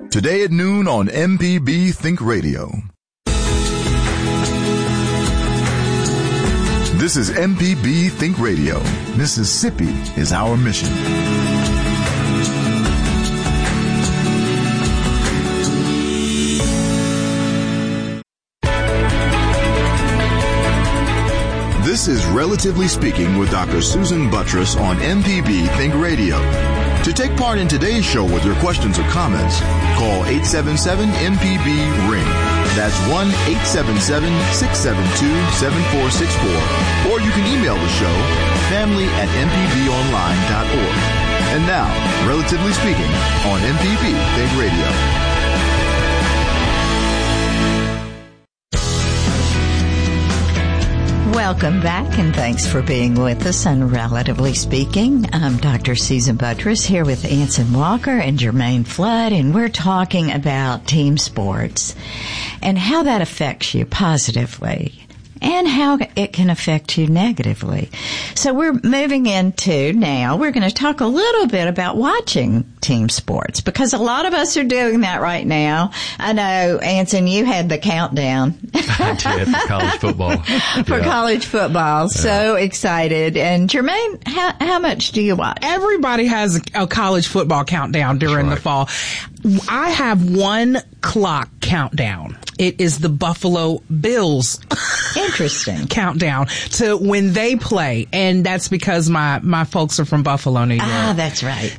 Today at noon on MPB Think Radio. This is MPB Think Radio. Mississippi is our mission. This is Relatively Speaking with Dr. Susan Buttross on MPB Think Radio. To take part in today's show with your questions or comments, call 877-MPB-RING. That's 1-877-672-7464. Or you can email the show, family@mpbonline.org. And now, Relatively Speaking on MPB Think Radio. Welcome back, and thanks for being with us on Relatively Speaking. I'm Dr. Susan Buttross here with Anson Walker and Jermaine Flood, and we're talking about team sports and how that affects you positively and how it can affect you negatively. So we're moving into now, we're going to talk a little bit about watching team sports, because a lot of us are doing that right now. I know, Anson, you had the countdown. I did, for college football. For college football. So excited. And Jermaine, how much do you watch? Everybody has a college football countdown during the fall. I have one clock countdown. It is the Buffalo Bills. Interesting. Countdown to when they play. And that's because my folks are from Buffalo, New York. Ah, that's right.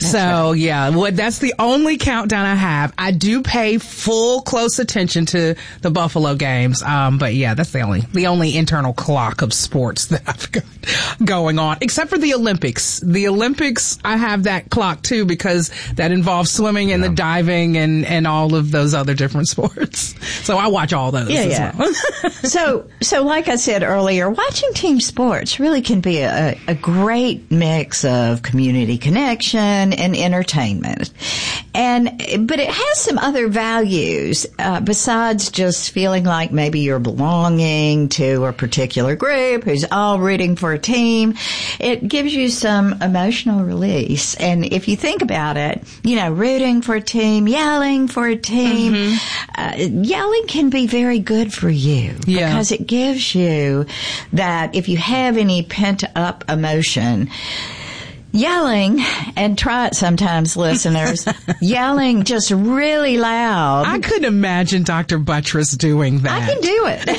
That's the only countdown I have. I do pay full close attention to the Buffalo games. But yeah, that's the only internal clock of sports that I've got going on, except for the Olympics. The Olympics, I have that clock too, because that involves swimming and the diving and all of those other different sports. So I watch all those as well. So like I said earlier, watching team sports really can be a great mix of community connection and entertainment. But it has some other values, besides just feeling like maybe you're belonging to a particular group who's all rooting for a team. It gives you some emotional release. And if you think about it, rooting for a team, yelling for a team, yelling can be very good for you because it gives you that if you have any pent up emotion, yelling, and try it sometimes, listeners, yelling just really loud. I couldn't imagine Dr. Buttross doing that. I can do it.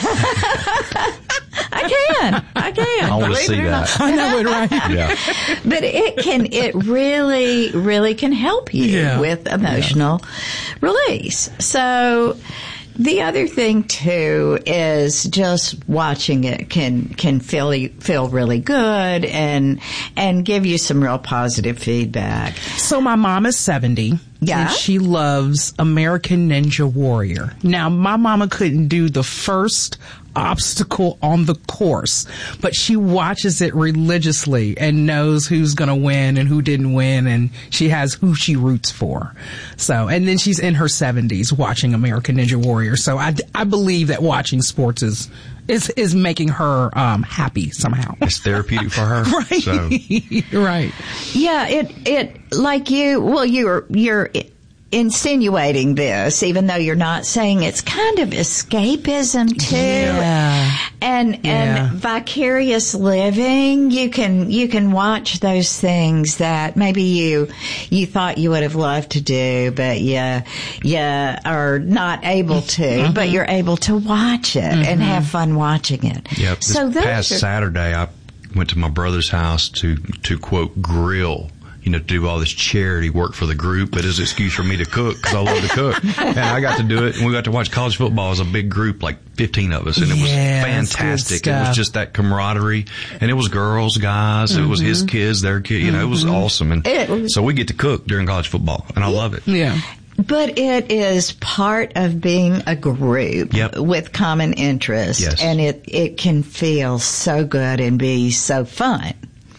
I can. I want to see that. I know it, right? Yeah. But it really, really can help you with emotional release. So, the other thing too is just watching it can feel really good and give you some real positive feedback. So my mom is 70. Yeah. And she loves American Ninja Warrior. Now, my mama couldn't do the first obstacle on the course, but she watches it religiously and knows who's going to win and who didn't win, and she has who she roots for. So, and then she's in her 70s watching American Ninja Warrior. So I believe that watching sports is making her happy somehow. It's therapeutic for her. Right. So. Right. Yeah, it like you're insinuating this, even though you're not saying, it's kind of escapism too. Yeah. And vicarious living. You can watch those things that maybe you thought you would have loved to do, but you are not able to, but you're able to watch it and have fun watching it. Yep. This past Saturday, I went to my brother's house to quote, grill. To do all this charity work for the group, but as an excuse for me to cook, because I love to cook. And I got to do it, and we got to watch college football as a big group, like 15 of us, and it was fantastic. It was just that camaraderie, and it was girls, guys, it was his kids, their kids, it was awesome. And so we get to cook during college football, and I love it. Yeah. But it is part of being a group with common interests, and it can feel so good and be so fun.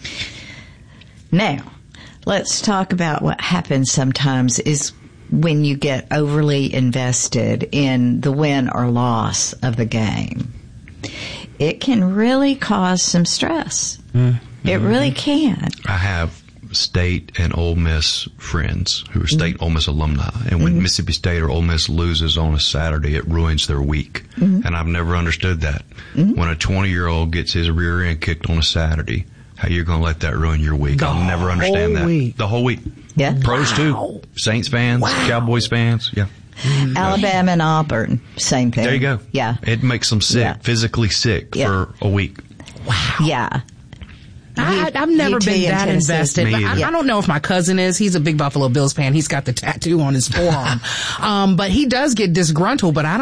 Now, let's talk about what happens sometimes is when you get overly invested in the win or loss of the game. It can really cause some stress. It really can. I have State and Ole Miss friends who are State and Ole Miss alumni. And when Mississippi State or Ole Miss loses on a Saturday, it ruins their week. And I've never understood that. When a 20-year-old gets his rear end kicked on a Saturday, how you're going to let that ruin your week? I'll never understand that. Week. The whole week. Yeah. Pros too. Saints fans, Cowboys fans. Yeah. Alabama and Auburn, same thing. There you go. Yeah. It makes them sick, Yeah. physically sick for a week. Yeah. I've never UT been and that Tennessee. invested. Me But either. I don't know if my cousin is. He's a big Buffalo Bills fan. He's got the tattoo on his forearm. But he does get disgruntled. But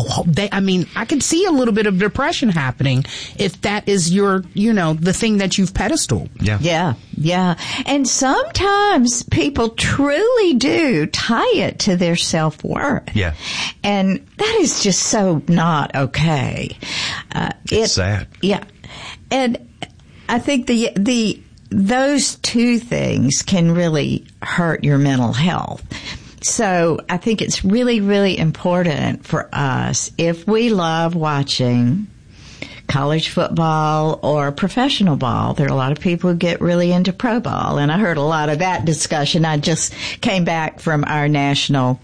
I can see a little bit of depression happening if that is your, the thing that you've pedestaled. Yeah. Yeah, yeah. And sometimes people truly do tie it to their self-worth. Yeah. And that is just so not okay. It's sad. Yeah. And I think those two things can really hurt your mental health. So I think it's really, really important for us, if we love watching college football or professional ball. There are a lot of people who get really into pro ball, and I heard a lot of that discussion. I just came back from our national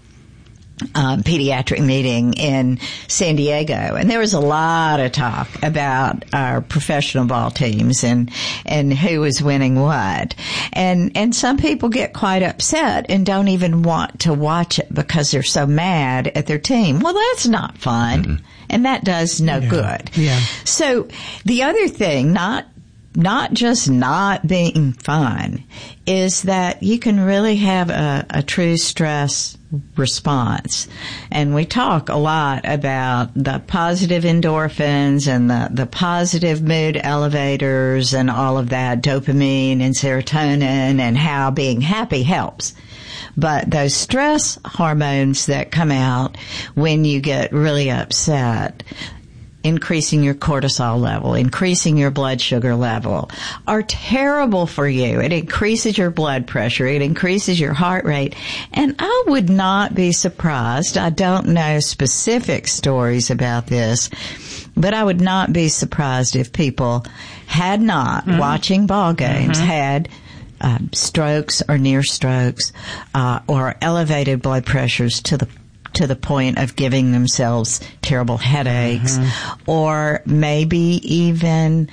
pediatric meeting in San Diego, and there was a lot of talk about our professional ball teams and who was winning what. And some people get quite upset and don't even want to watch it because they're so mad at their team. Well, that's not fun. Mm-hmm. And that does no good. Yeah. So the other thing, not just not being fun, is that you can really have a true stress response. And we talk a lot about the positive endorphins and the positive mood elevators and all of that, dopamine and serotonin, and how being happy helps. But those stress hormones that come out when you get really upset, increasing your cortisol level, increasing your blood sugar level, are terrible for you. It increases your blood pressure. It increases your heart rate. And I would not be surprised. I don't know specific stories about this, but I would not be surprised if people had not, watching ball games, had strokes or near strokes, or elevated blood pressures to the point of giving themselves terrible headaches, or maybe even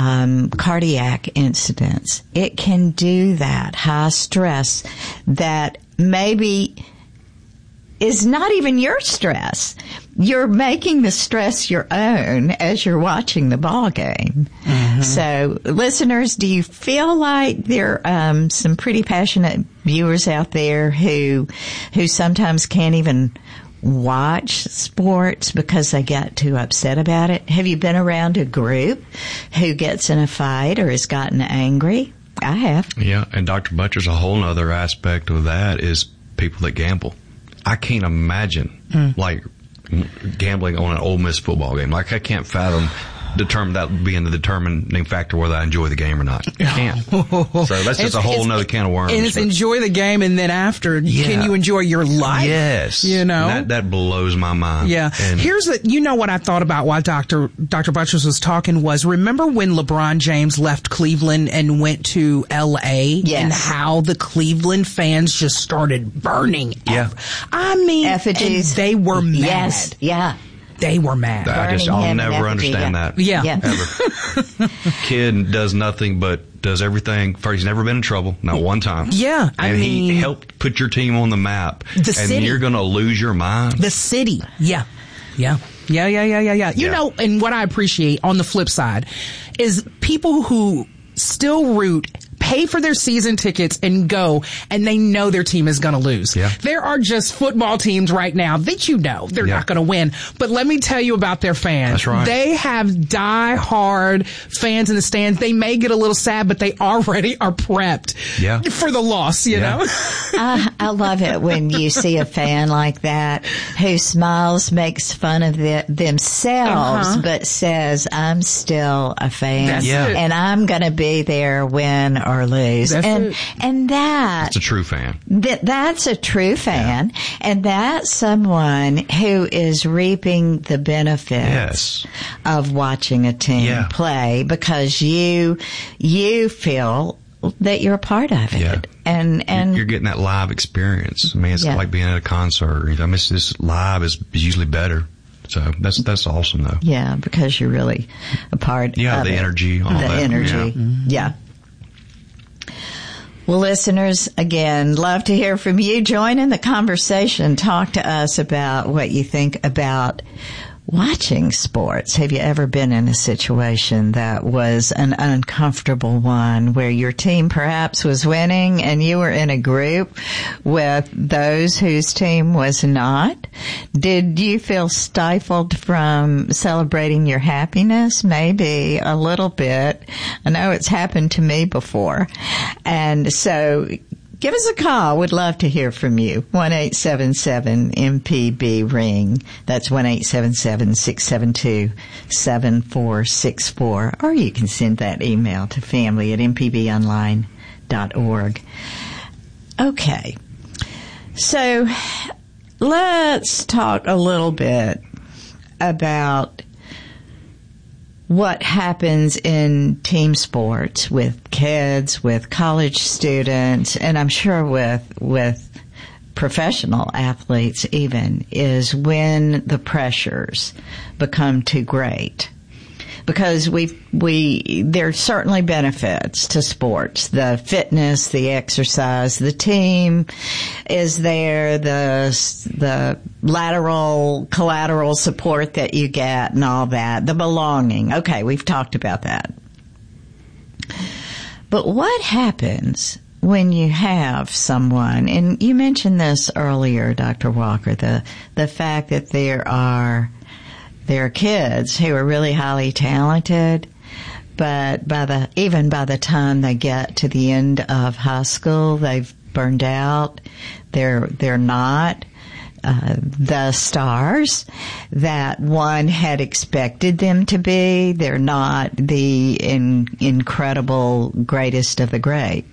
cardiac incidents. It can do that. High stress that maybe is not even your stress. You're making the stress your own as you're watching the ball game. So, listeners, do you feel like there are some pretty passionate viewers out there who sometimes can't even watch sports because they get too upset about it? Have you been around a group who gets in a fight or has gotten angry? I have. Yeah, and Dr. Butcher's a whole other aspect of that is people that gamble. I can't imagine, like, gambling on an Ole Miss football game. Like, I can't fathom that being the determining factor whether I enjoy the game or not. I can't. So that's just a whole nother can of worms. And it's enjoy the game, and then after, can you enjoy your life? Yes. You know? And that blows my mind. Yeah. And what I thought about while Dr. Buttress was talking was, remember when LeBron James left Cleveland and went to L.A.? Yes. And how the Cleveland fans just started burning. Yeah. Effigies. They were mad. Yes. Yeah. They were mad. I'll never understand that. Yeah. Ever. Kid does nothing but does everything. First, he's never been in trouble, not one time. Yeah. He helped put your team on the map. The city. And you're going to lose your mind. The city. Yeah. Yeah. Yeah. You know, and what I appreciate on the flip side is people who still pay for their season tickets and go, and they know their team is going to lose. Yeah. There are just football teams right now that they're not going to win. But let me tell you about their fans. That's right. They have die-hard fans in the stands. They may get a little sad, but they already are prepped for the loss, you know? I love it when you see a fan like that who smiles, makes fun of themselves, but says, I'm still a fan. That's it. And I'm going to be there, win or lose. And that's a true fan. That's a true fan. Yeah. And that's someone who is reaping the benefits of watching a team play, because you feel that you're a part of it. Yeah. And you're getting that live experience. I mean, it's like being at a concert. I mean, it's this live is usually better. So that's awesome, though. Yeah, because you're really a part of the energy, all that. The energy, yeah. Well, listeners, again, love to hear from you. Join in the conversation. Talk to us about what you think about watching sports. Have you ever been in a situation that was an uncomfortable one where your team perhaps was winning and you were in a group with those whose team was not? Did you feel stifled from celebrating your happiness? Maybe a little bit. I know it's happened to me before. And so give us a call. We'd love to hear from you. 1-877-MPB-RING. That's 1-877-672-7464. Or you can send that email to family@mpbonline.org. Okay. So let's talk a little bit about what happens in team sports with kids, with college students, and I'm sure with professional athletes even, is when the pressures become too great. Because there's certainly benefits to sports. The fitness, the exercise, the team is there, the collateral support that you get and all that, the belonging. Okay, we've talked about that. But what happens when you have someone, and you mentioned this earlier, Dr. Walker, the fact that there are kids who are really highly talented, but even by the time they get to the end of high school, they've burned out. They're not the stars that one had expected them to be. They're not the incredible greatest of the great.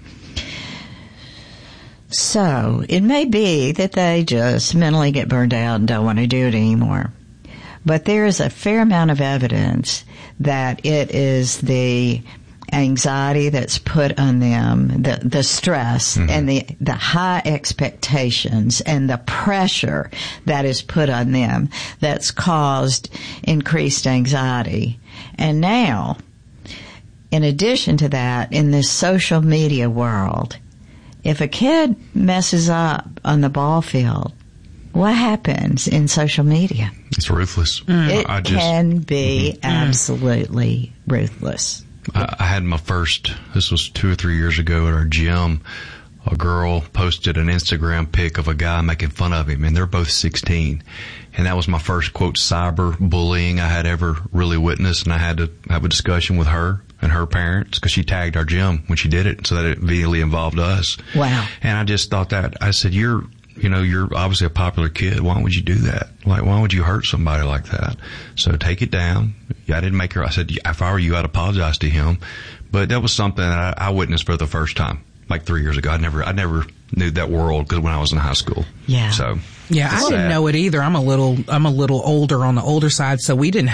So it may be that they just mentally get burned out and don't want to do it anymore. But there is a fair amount of evidence that it is the anxiety that's put on them, the stress and the high expectations and the pressure that is put on them that's caused increased anxiety. And now, in addition to that, in this social media world, if a kid messes up on the ball field, what happens in social media? It's ruthless. It can be absolutely ruthless. I had my first, this was 2 or 3 years ago at our gym, a girl posted an Instagram pic of a guy making fun of him, and they're both 16. And that was my first, quote, cyber bullying I had ever really witnessed, and I had to have a discussion with her and her parents because she tagged our gym when she did it, so that it immediately involved us. Wow. And I just thought that, I said, you're obviously a popular kid. Why would you do that? Like, why would you hurt somebody like that? So take it down. I didn't make her, I said, if I were you, I'd apologize to him. But that was something that I witnessed for the first time, like 3 years ago. I never knew that world because when I was in high school. Yeah. So. Yeah, I didn't know it either. I'm a little older on the older side, so we didn't